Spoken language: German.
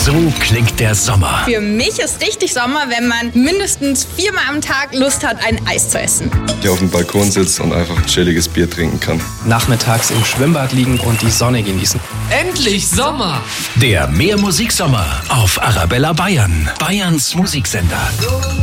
So klingt der Sommer. Für mich ist richtig Sommer, wenn man mindestens 4-mal am Tag Lust hat, ein Eis zu essen. Der auf dem Balkon sitzt und einfach chilliges Bier trinken kann. Nachmittags im Schwimmbad liegen und die Sonne genießen. Endlich Sommer! Der Mehr Musiksommer auf Arabella Bayern. Bayerns Musiksender.